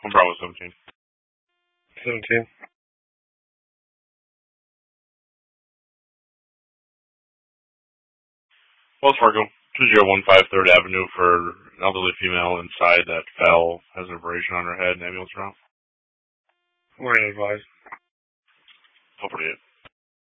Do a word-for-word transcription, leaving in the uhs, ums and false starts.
One Bravo seventeen. seventeen. Wells Fargo. two zero one five third Avenue for an elderly female inside that fell, has an abrasion on her head, and ambulance route. We're advised. Hopefully it.